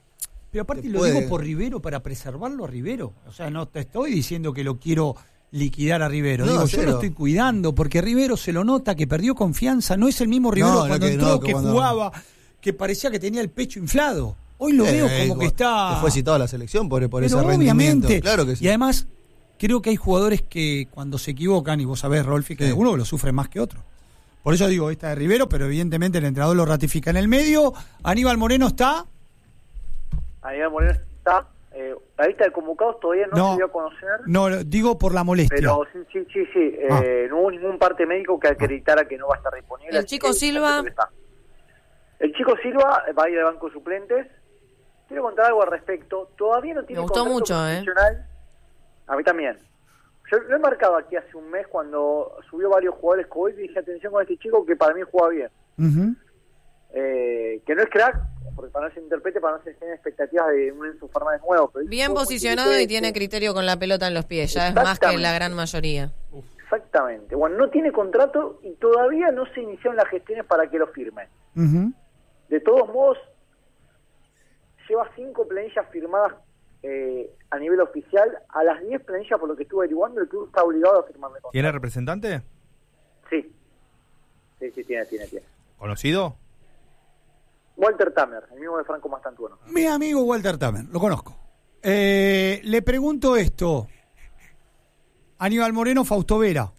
Pero aparte te lo puede- digo por Rivero, para preservarlo a Rivero. O sea, no te estoy diciendo que lo quiero liquidar a Rivero. No, Digo, yo cero. lo estoy cuidando porque Rivero se lo nota que perdió confianza. No es el mismo Rivero No, no, cuando que entró, no, que, que cuando- jugaba, que parecía que tenía el pecho inflado. Hoy lo Eh, veo eh, como que está... Fue citado a la selección por, por ese Pero rendimiento. obviamente. Claro que sí. Y además, creo que hay jugadores que cuando se equivocan, y vos sabés, Rolfi, que Sí. hay uno que lo sufre más que otro. Por eso digo, esta de Rivero, pero evidentemente el entrenador lo ratifica. En el medio, Aníbal Moreno está... Aníbal Moreno está. Eh, la lista de convocados todavía no, No. se dio a conocer. No, digo por la molestia. Pero sí, sí, sí, sí. Ah. Eh, no hubo ningún parte médico que acreditara que no va a estar disponible. El así Chico que Silva. creo que está. El Chico Silva va a ir al banco de suplentes. Quiero contar algo al respecto. Todavía no tiene Me gustó contrato mucho, ¿eh? profesional. A mí también. Yo lo he marcado aquí hace un mes cuando subió varios jugadores COVID y dije, atención con este chico que para mí juega bien. Ujú. Eh, que no es crack, porque para no se interprete, para no se generen expectativas de un Enzo Fernández nuevo. Pero Bien es muy posicionado y inteligente. tiene criterio con la pelota en los pies, ya es más que Exactamente. la gran mayoría. Exactamente. Bueno, no tiene contrato y todavía no se iniciaron las gestiones para que lo firme. Ujú. De todos modos, lleva cinco planillas firmadas eh, a nivel oficial. A las diez planillas, por lo que estuve averiguando, el club está obligado a firmarme contrato. ¿Tiene representante? Sí. Sí, sí, tiene, tiene, tiene. ¿Conocido? Walter Tamer, el mismo de Franco Mastantuono. Mi amigo Walter Tamer, lo conozco. Eh, le pregunto esto. Aníbal Moreno, Fausto Vera.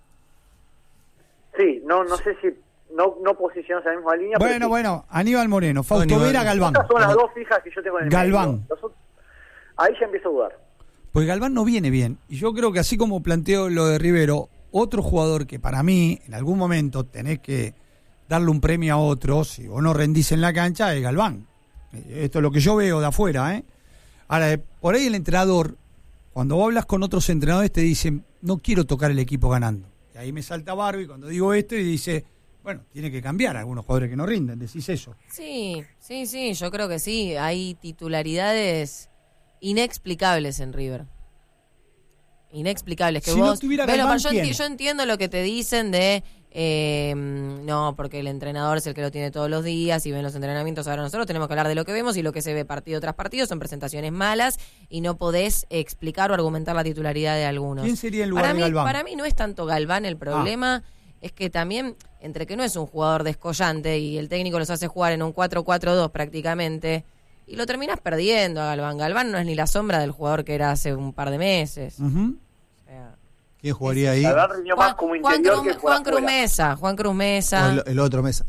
Sí, no no sé si no no posicionas en la misma línea. pero Bueno, sí. bueno, Aníbal Moreno, Fausto Aníbal- Vera, Galván. Estas son las dos fijas que yo tengo en el Galván. medio. Los otros- Ahí ya empiezo a dudar. Pues Galván no viene bien. Y yo creo que así como planteo lo de Rivero, otro jugador que para mí, en algún momento, tenés que darle un premio a otro, si vos no rendís en la cancha, es Galván. Eh, Esto es lo que yo veo de afuera, ¿eh? Ahora, eh, por ahí el entrenador, cuando vos hablas con otros entrenadores, te dicen, no quiero tocar el equipo ganando. Y ahí me salta Barbie cuando digo esto y dice, bueno, tiene que cambiar a algunos jugadores que no rinden, decís eso. Sí, sí, sí, yo creo que sí. Hay titularidades inexplicables en River. Inexplicables. Que Si no vos. tuviera Bueno, Galván, yo, ¿quién? enti- yo entiendo lo que te dicen de. eh, no, porque el entrenador es el que lo tiene todos los días y ven los entrenamientos. Ahora nosotros tenemos que hablar de lo que vemos y lo que se ve partido tras partido son presentaciones malas y no podés explicar o argumentar la titularidad de algunos. ¿Quién sería en lugar para de mí, Galván? Para mí no es tanto Galván el problema. Es que también, entre que no es un jugador descollante y el técnico los hace jugar en un cuatro cuatro dos prácticamente, y lo terminas perdiendo a Galván. Galván no es ni la sombra del jugador que era hace un par de meses. Ujú. O sea, ¿Quién jugaría ahí? Galván rindió más Juan, como Juan interior Cruz, que Juan fuera Cruz afuera. Mesa, Juan Cruz O Mesa. el, el otro mesa.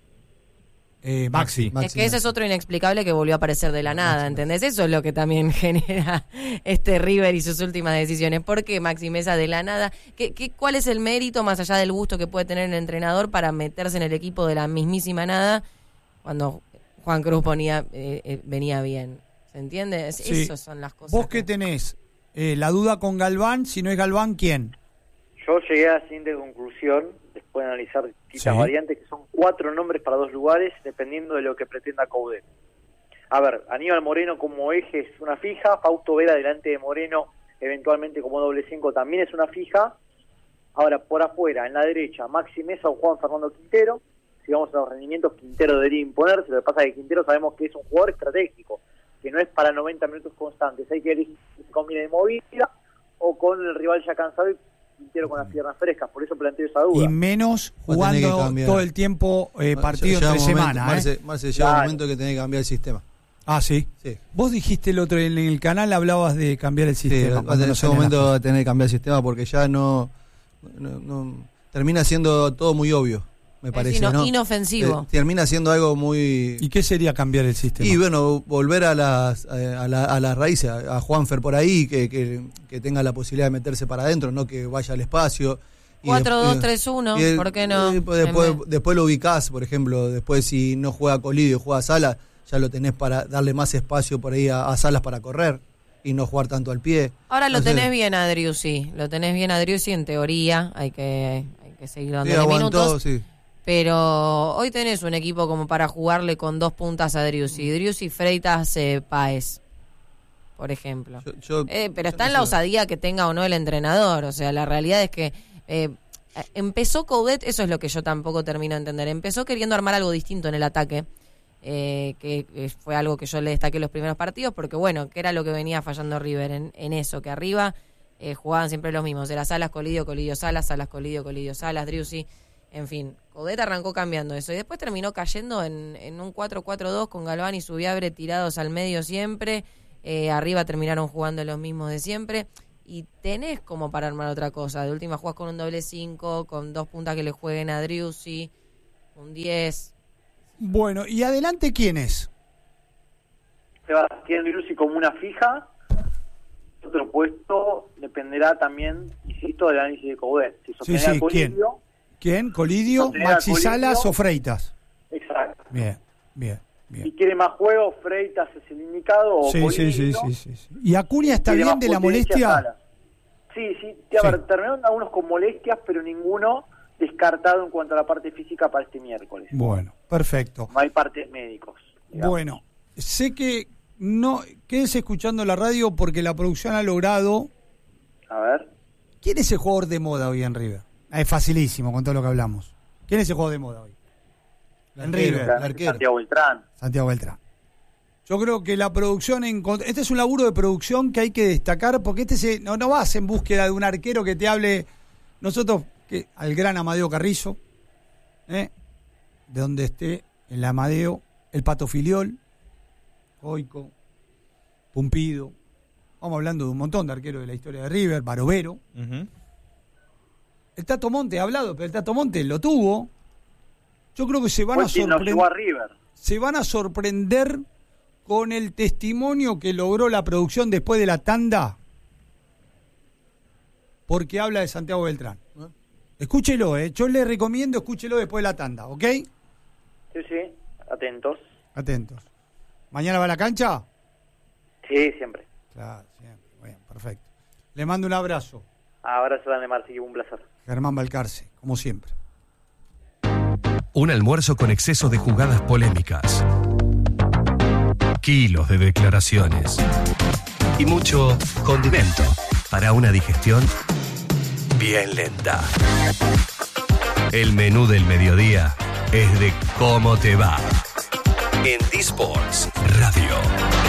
Eh, Maxi. Maxi. Es que ese es otro inexplicable que volvió a aparecer de la nada, ¿entendés? Eso es lo que también genera este River y sus últimas decisiones. ¿Por qué Maxi Mesa de la nada? ¿Qué, qué, ¿Cuál es el mérito, más allá del gusto que puede tener el entrenador, para meterse en el equipo de la mismísima nada cuando Juan Cruz ponía, eh, eh, venía bien? ¿Se entiende? Es- Sí. Esas son las cosas. ¿Vos que- qué tenés? Eh, la duda con Galván, si no es Galván, ¿quién? Yo llegué a la siguiente conclusión, después de analizar distintas Sí. variantes, que son cuatro nombres para dos lugares, dependiendo de lo que pretenda Coudet. A ver, Aníbal Moreno como eje es una fija, Fausto Vera delante de Moreno, eventualmente como doble cinco también es una fija. Ahora, por afuera, en la derecha, Maxi Mesa o Juan Fernando Quintero. Si vamos a los rendimientos, Quintero debería imponerse. Lo que pasa es que Quintero sabemos que es un jugador estratégico, que no es para noventa minutos constantes. Hay que elegir si combina de movida o con el rival ya cansado y Quintero con las piernas frescas. Por eso planteo esa duda. Y menos Va a tener que jugando cambiar. todo el tiempo eh, partido Llega entre un momento, semana. ¿eh? Marce, Marce, llega un Claro. momento que tenés que cambiar el sistema. Ah, sí. Sí. Vos dijiste el otro en el canal, hablabas de cambiar el Sí, sistema. va a cuando tener- no en ese salían momento las va a tener que cambiar el sistema porque ya no, no, no- termina siendo todo muy obvio, me Es parece, ino- ¿no? inofensivo. Eh, termina siendo algo muy cosas. ¿Y qué sería cambiar el sistema? y bueno, volver a las eh, a, la- a las raíces, a, a Juanfer por ahí, que, que, que tenga la posibilidad de meterse para adentro, no que vaya al espacio. Y cuatro dos después- tres uno, y el- ¿por qué no? y después, después, En vez- después lo ubicás, por ejemplo, después si no juega Colidio y juega Sala, ya lo tenés para darle más espacio por ahí a, a Salas para correr y no jugar tanto al pie. Ahora lo Entonces, tenés bien a Driussi, lo tenés bien a Driussi en teoría, hay que, hay que seguir sí, dándole aguantó, minutos, sí. pero hoy tenés un equipo como para jugarle con dos puntas a Driussi, Driussi, Freitas, eh, Páez, por ejemplo. Yo- yo- Eh, pero yo está no en la sé. osadía que tenga o no el entrenador, o sea, la realidad es que eh, empezó Coudet, eso es lo que yo tampoco termino de entender, empezó queriendo armar algo distinto en el ataque. eh, que eh, fue algo que yo le destaqué los primeros partidos, porque bueno, que era lo que venía fallando River en, en eso, que arriba eh, jugaban siempre los mismos, era Salas, Colidio, Colidio, Salas, Salas, Colidio, Colidio, Salas, Driussi, en fin, Coudet arrancó cambiando eso, y después terminó cayendo en, en un cuatro cuatro dos con Galván y Subiabre tirados al medio siempre, eh, arriba terminaron jugando los mismos de siempre, y tenés como para armar otra cosa, de última jugás con un doble cinco, con dos puntas que le jueguen a Driussi, un diez. Bueno, ¿y adelante quién es? Sebastián Driussi como una fija. Otro puesto dependerá también, insisto, del análisis de Coudet. Si Sí, sí, ¿quién? ¿Quién? ¿Colidio, Sostener Maxi a Colidio. Salas o Freitas? Exacto. Bien, bien, bien. Si quiere más juego, Freitas es el indicado. O Sí, sí, sí, Colidio. sí, sí, sí. ¿Y Acuña está Tiene bien más de la potencia, molestia? Salas. Sí, sí, sí. A Sí. ver, terminaron algunos con molestias, pero ninguno descartado en cuanto a la parte física para este miércoles. Bueno, perfecto. No hay partes médicos. digamos. Bueno, sé que no, quédese escuchando la radio porque la producción ha logrado. A ver. ¿Quién es el jugador de moda hoy en River? Ah, es facilísimo con todo lo que hablamos. ¿Quién es el jugador de moda hoy? En River. El arquero. Santiago Beltrán. Santiago Beltrán. Yo creo que la producción, encont- este es un laburo de producción que hay que destacar, porque este se, no, no vas en búsqueda de un arquero que te hable, nosotros, que al gran Amadeo Carrizo, ¿eh? de donde esté el Amadeo, el Pato Filiol, Goico, Pumpido, vamos hablando de un montón de arqueros de la historia de River, Barovero. Uh-huh. El Tato Monte ha hablado, pero el Tato Monte lo tuvo. Yo creo que se van Fue a quien nos llevó a sorprender. River. Se van a sorprender con el testimonio que logró la producción después de la tanda, porque habla de Santiago Beltrán. Escúchelo, eh. Yo le recomiendo escúchelo después de la tanda, ¿ok? Sí, sí, atentos. Atentos. ¿Mañana va a la cancha? Sí, siempre. Claro, siempre. Bueno, perfecto. Le mando un abrazo. Abrazo, Dani Marci, un placer. Germán Balcarce, como siempre. Un almuerzo con exceso de jugadas polémicas, kilos de declaraciones y mucho condimento para una digestión bien lenta. El menú del mediodía es de cómo te va en D-Sports Radio.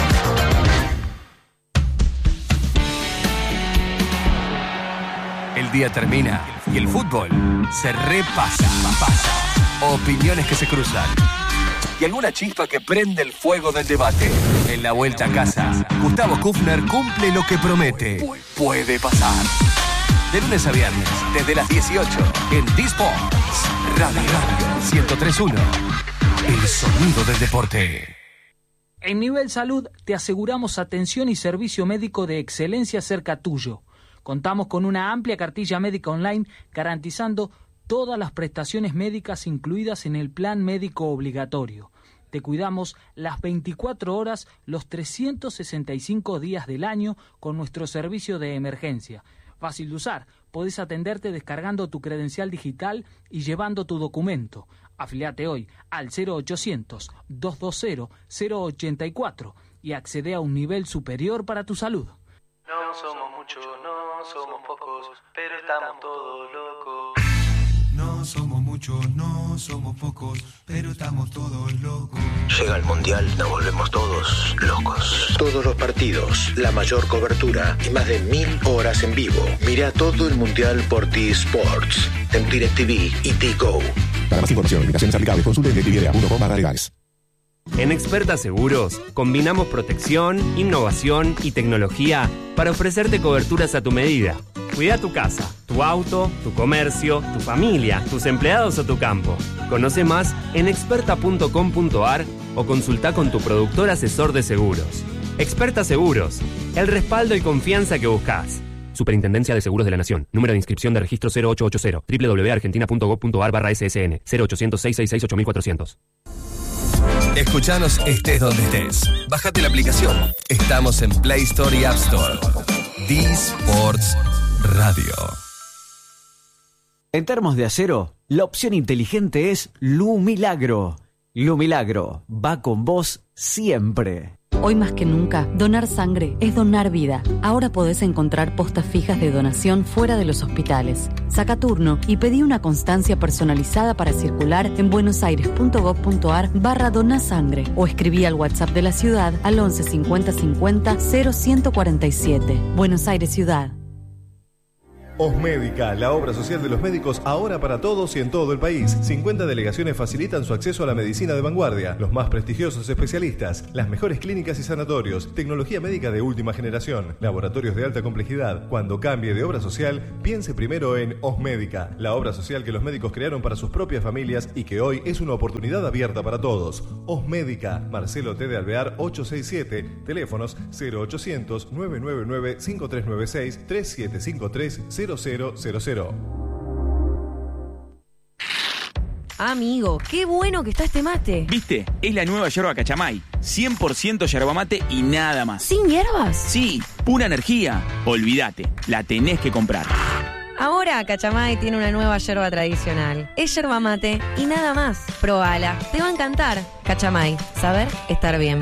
El día termina y el fútbol se repasa. Pasa. Opiniones que se cruzan y alguna chispa que prende el fuego del debate. En la vuelta a casa, Gustavo Kufner cumple lo que promete. Puede pasar. De lunes a viernes, desde las dieciocho, en D-Sports Radio Radio ciento tres punto uno. El sonido del deporte. En Nivel Salud te aseguramos atención y servicio médico de excelencia cerca tuyo. Contamos con una amplia cartilla médica online garantizando todas las prestaciones médicas incluidas en el plan médico obligatorio. Te cuidamos las veinticuatro horas, los trescientos sesenta y cinco días del año con nuestro servicio de emergencia. Fácil de usar, podés atenderte descargando tu credencial digital y llevando tu documento. Afiliate hoy al cero ochocientos, doscientos veinte, cero ochenta y cuatro y accede a un nivel superior para tu salud. No somos muchos, no somos pocos, pero estamos todos locos. No somos muchos, no somos pocos, pero estamos todos locos. Llega el Mundial, nos volvemos todos locos. Todos los partidos, la mayor cobertura y más de mil horas en vivo. Mira todo el Mundial por T-Sports, en DirecTV y T-Go. Para más información y limitaciones aplicables, consulte en directv punto com barra legales. En Experta Seguros, combinamos protección, innovación y tecnología para ofrecerte coberturas a tu medida. Cuida tu casa, tu auto, tu comercio, tu familia, tus empleados o tu campo. Conoce más en experta punto com punto a r o consulta con tu productor asesor de seguros. Experta Seguros, el respaldo y confianza que buscas. Superintendencia de Seguros de la Nación. Número de inscripción de registro cero ocho ocho cero, doble u doble u doble u punto argentina punto gob punto a r barra S S N, cero ochocientos, seiscientos sesenta y seis, ocho mil cuatrocientos. Escuchanos estés donde estés. Bájate la aplicación. Estamos en Play Store y App Store. D-Sports Radio. En termos de acero, la opción inteligente es Lumilagro. Lumilagro va con vos siempre. Hoy más que nunca, donar sangre es donar vida. Ahora podés encontrar postas fijas de donación fuera de los hospitales. Saca turno y pedí una constancia personalizada para circular en buenosaires.gov.ar barra donasangre o escribí al WhatsApp de la ciudad al once cincuenta cincuenta cero ciento cuarenta y siete. Buenos Aires Ciudad. Osmédica, la obra social de los médicos ahora para todos y en todo el país. cincuenta delegaciones facilitan su acceso a la medicina de vanguardia, los más prestigiosos especialistas, las mejores clínicas y sanatorios, tecnología médica de última generación, laboratorios de alta complejidad. Cuando cambie de obra social, piense primero en Osmédica, la obra social que los médicos crearon para sus propias familias y que hoy es una oportunidad abierta para todos. Osmédica, Marcelo T. de Alvear ochocientos sesenta y siete, teléfonos cero ochocientos, nueve nueve nueve, cinco tres nueve seis, tres siete cinco tres, cero cero cero cero. Amigo, qué bueno que está este mate. ¿Viste? Es la nueva yerba Cachamay. cien por ciento yerba mate y nada más. ¿Sin hierbas? Sí, pura energía. Olvídate, la tenés que comprar. Ahora Cachamay tiene una nueva yerba tradicional. Es yerba mate y nada más. Probala, te va a encantar. Cachamay, saber estar bien.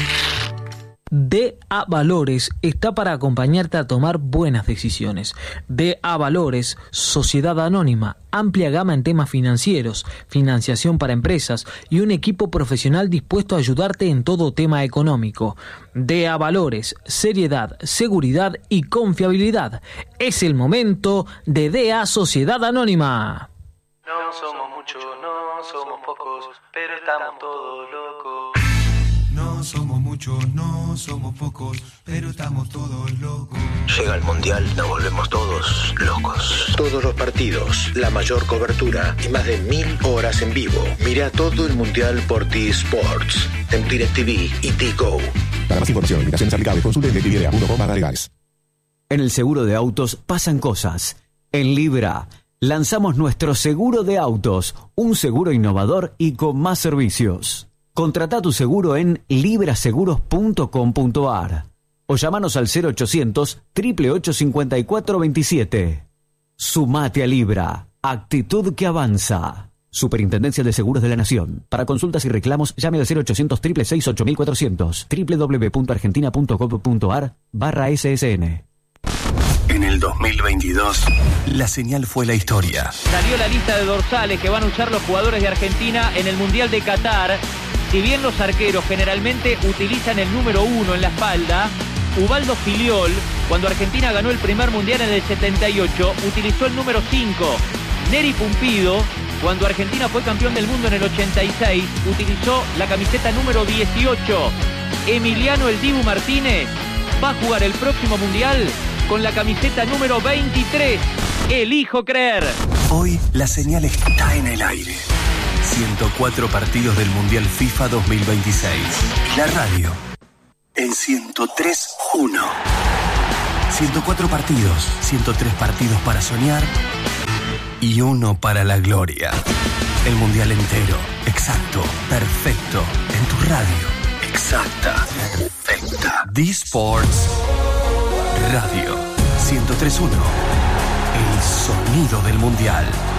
D A Valores está para acompañarte a tomar buenas decisiones. D A Valores, Sociedad Anónima, amplia gama en temas financieros, financiación para empresas y un equipo profesional dispuesto a ayudarte en todo tema económico. D A Valores, seriedad, seguridad y confiabilidad. Es el momento de D A Sociedad Anónima. No somos muchos, no somos pocos, pero estamos todos locos. No somos muchos, no somos pocos, pero estamos todos locos. Llega el Mundial, nos volvemos todos locos. Todos los partidos, la mayor cobertura y más de mil horas en vivo. Mira todo el Mundial por T-Sports, en DirecTV y T-Go. Para más información, limitaciones aplicables, consulte en directv punto com barra legales. En el seguro de autos pasan cosas. En Libra lanzamos nuestro seguro de autos, un seguro innovador y con más servicios. Contrata tu seguro en libra seguros punto com punto a r o llámanos al cero ochocientos, ocho ocho ocho, cinco cuatro dos siete. Sumate a Libra, actitud que avanza. Superintendencia de Seguros de la Nación. Para consultas y reclamos, llame al cero ochocientos, seis seis seis, ocho cuatro cero cero, doble u doble u doble u punto argentina punto gov punto a r barra S S N. En el dos mil veintidós, la señal fue la historia. Salió la lista de dorsales que van a usar los jugadores de Argentina en el Mundial de Qatar. Si bien los arqueros generalmente utilizan el número uno en la espalda, Ubaldo Filiol, cuando Argentina ganó el primer Mundial en el setenta y ocho, utilizó el número cinco. Neri Pumpido, cuando Argentina fue campeón del mundo en el ochenta y seis, utilizó la camiseta número dieciocho. Emiliano El Dibu Martínez va a jugar el próximo Mundial con la camiseta número veintitrés. Elijo creer. Hoy la señal está en el aire. ciento cuatro partidos del Mundial FIFA dos mil veintiséis. Y la radio en ciento tres punto uno. ciento cuatro partidos, ciento tres partidos para soñar y uno para la gloria. El Mundial entero, exacto, perfecto, en tu radio. Exacta, perfecta. D-Sports Radio ciento tres punto uno. El sonido del Mundial.